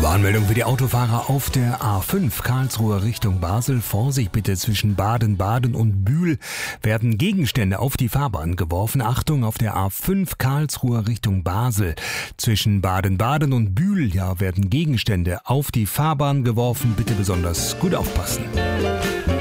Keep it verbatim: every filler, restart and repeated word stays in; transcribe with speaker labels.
Speaker 1: Warnmeldung für die Autofahrer auf der A fünf Karlsruhe Richtung Basel. Vorsicht bitte, zwischen Baden-Baden und Bühl werden Gegenstände auf die Fahrbahn geworfen. Achtung, auf der A fünf Karlsruhe Richtung Basel. Zwischen Baden-Baden und Bühl ja, werden Gegenstände auf die Fahrbahn geworfen. Bitte besonders gut aufpassen.